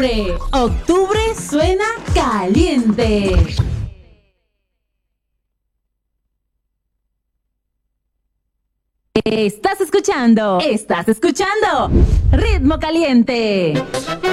octubre. Octubre suena caliente. Estás escuchando Ritmo Caliente.